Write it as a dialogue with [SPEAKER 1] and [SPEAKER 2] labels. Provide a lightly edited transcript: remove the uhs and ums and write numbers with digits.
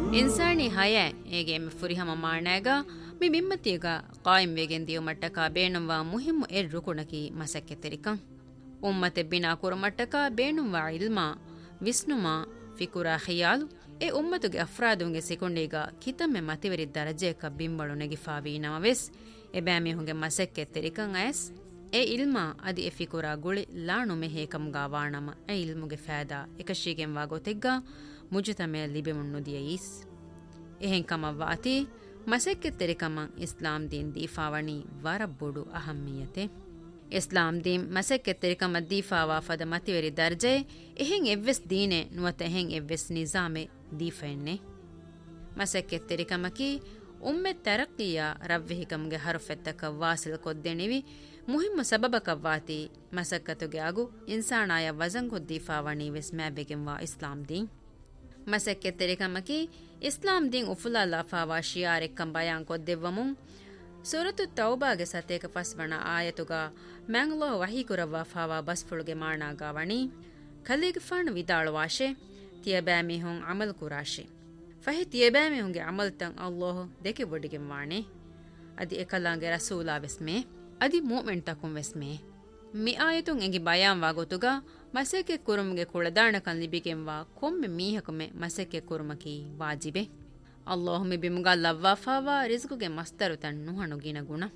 [SPEAKER 1] ಇನ್ಸಾನಿ ಹಯ ಏಗೆ ಎಮ್ಮೆ ಫುರಿಹಮ ಮಾಣಾಗ ಮಿ ಮಿಮ್ಮತಿಗ ಕಾಯಿಂ ವೇಗೆನ್ ದಿಯು ಮಟ್ಟಕ ಬೇಣುವ ಮುಹಿಮ್ಮು ಎರ್ ರುಕುಣಕಿ ಮಸಕ್ಕೆ ತೆರಿಕಂ ಉಮ್ಮತೆ Bina ಕುರುಮಟ್ಟಕ ಬೇಣುವ ಇಲ್ಮಾ ವಿಸ್ನುಮಾ ಫಿಕುರಾ ಖಿಯಾಲು A ಉಮ್ಮತುಗೆ ಅಫ್ರಾದುಂಗೆ ಸಿಕೊಂಡೀಗ ಕಿತಮ್ಮೆ ಮತಿವರಿ ದರಜೆಕ ಬಿಂಬಳು ನೆಗಿಫಾವಿ ನಮವೆಸ್ A ಬ್ಯಾಮಿಹುಂಗೆ ಮಸಕ್ಕೆ ತೆರಿಕಂ ಆಯಸ್ A ಇಲ್ಮಾ ಅದಿ ಎ ಫಿಕುರಾ ಗುಳಿ ಲಾಣು ಮೆಹೇಕಂಗಾ ವಾಣಮ ಎ ಇಲ್ಮುಗೆ ಫಾದಾ ಎಕಶೀಗೆಂ ವಾಗೋತೆಗ್ಗ ಮುಜತಮೆ ಲಿಬೆಮುನ್ನು ದಿಯೀಸ್ ಎಹೆಂ ಕಮವ್ವಾತಿ ಮಸಕ್ಕೆ ತೆರಿಕಮಂ ಇಸ್ಲಾಂ ದೀನ್ ದೀಫಾವಣಿ ವರಬ್ಬುಡು ಅಹಮ್ಮಿಯತೆ ಇಸ್ಲಾಂ ದೀನ್ ಮಸಕ್ಕೆ ತೆರಿಕಮ ದೀಫಾವಾ ಫದ ಮತಿವೆರಿ ದರ್ಜೆ ಎಹೆಂ ಎವ್ವೆಸ್ ದೀನೆ ನುವತ ಎಹೆಂ ಎವ್ವೆಸ್ ನಿಜಾಮೆ ದೀಫೆನ್ನೆ ಮಸಕ್ಕೆ ತೆರಿಕಮಕಿ ಉಮ್ಮೆ ತರಕ್ಕಿಯ ರವ್ವೆಹಿಕಮ್ಗೆ ಹರುಫೆತ್ತಕ ವಾಸಿಲ್ ಕೊದ್ದೆಣಿವಿ ಮುಹಿಮ್ಮ ಸಬಬಕವ್ವಾತಿ ಮಸಕ್ಕತುಗೆ ಆಗು ಇನ್ಸಾನಾಯ ವಜಂಗೊದ್ದೀಫಾವಣಿ ವೆಸ್ ಮ್ಯಾಬೆಗೆಂವಾ ಇಸ್ಲಾಂ ದೀನ್ ಮಸಕ್ಕೆ ತೆರಿಕಮಕಿ ಇಸ್ಲಾಂ ದೀನ್ ಉಫುಲಾಲಾ ಫಾವಾ ಶಿಯಾರೆಕ್ಕಂ ಬಯಾನ್ ಕೊದ್ದೆವ್ವಮುಂ ಸೂರತು ತೌಬಾಗೆ ಸತೇಕ ಫಸ್ವಣ ಆಯತುಗ ಮ್ಯಾಂಗ್ಲೋ ವಹೀಕುರವ್ವಾ ಫಾವಾ ಬಸ್ಫುಳುಗೆ ಮಾಣಾಗಾವಣಿ ಖಲೀಗ್ ಫಾಣ್ ವಿದಾಳುವಾಶೆ ತಿಯಬ್ಯಾಮಿಹುಂ ಅಮಲ್ ಕುರಾಶೆ ಫಹಿ ತಿಯಬ್ಯಾಮಿಹುಂಗೆ ಅಮಲ್ತಂ ಅಲ್ಲಾಹ್ ದೆಕೆ ಬೊಡಿಗೆಂ ವಾಣೆ ಅದಿ ಎಕಲಾಂಗೆ ರಸೂಲಾ ವೆಸ್ಮೆ ಅದಿ ಮೂಮೆಂಟ್ ತಕುಂ ವೆಸ್ಮೆ ಮಿ ಆಯತುಂ ಎಂಗಿ ಬಯಾನ್ ವಾಗೋತುಗ ಮಸೆಕೆ ಕುರುಮ್ಗೆ ಕುಳದಾಣಕನ್ ಲಿಬಿಗೆಂವಾ ಕೊಮ್ಮೆ ಮೀಹಕುಮೆ ಮಸೆಕೆ ಕುರುಮಕಿ ವಾಜಿಬೆ ಅಲ್ಲಾಹ್ ಮಿ ಬಿಮುಗ ಲವ್ವಾ ಫಾವಾ ರಿಜ್ಕುಗೆ ಮಸ್ತರು ತಣ್ಣು ಹಣುಗಿನ ಗುಣ